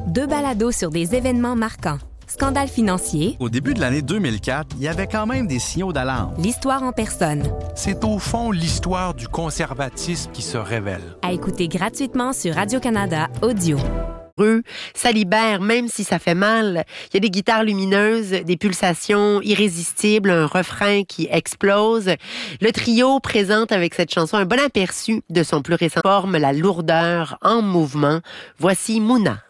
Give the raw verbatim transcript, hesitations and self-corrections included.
Deux balados sur des événements marquants. Scandale financier. Au début de l'année deux mille quatre, il y avait quand même des signaux d'alarme. L'histoire en personne. C'est au fond l'histoire du conservatisme qui se révèle. À écouter gratuitement sur Radio-Canada Audio. Ça libère, même si ça fait mal. Il y a des guitares lumineuses, des pulsations irrésistibles, un refrain qui explose. Le trio présente avec cette chanson un bon aperçu de son plus récent forme, la lourdeur en mouvement. Voici Mouna.